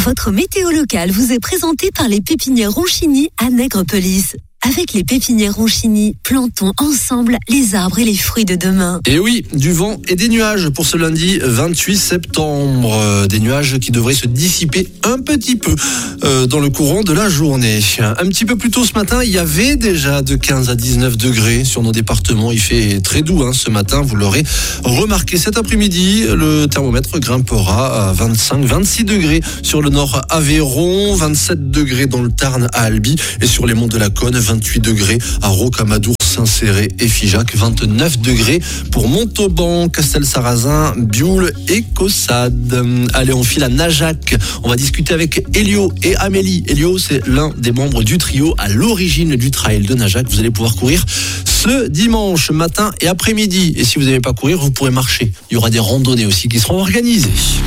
Votre météo locale vous est présentée par les pépinières Ronchini à Nègrepelisse. Avec les pépinières Ronchini, plantons ensemble les arbres et les fruits de demain. Et oui, du vent et des nuages pour ce lundi 28 septembre. Des nuages qui devraient se dissiper un petit peu dans le courant de la journée. Un petit peu plus tôt ce matin, il y avait déjà de 15 à 19 degrés sur nos départements. Il fait très doux ce matin, vous l'aurez remarqué. Cet après-midi, le thermomètre grimpera à 25-26 degrés sur le nord Aveyron, 27 degrés dans le Tarn à Albi et sur les monts de la Cône, 28 degrés à Rocamadour, Saint-Céré et Figeac, 29 degrés pour Montauban, Castelsarrasin, Bioul et Caussade. Allez, on file à Najac. On va discuter avec Elio et Amélie. Elio, c'est l'un des membres du trio à l'origine du trail de Najac. Vous allez pouvoir courir ce dimanche matin et après-midi. Et si vous n'aimez pas courir, vous pourrez marcher. Il y aura des randonnées aussi qui seront organisées.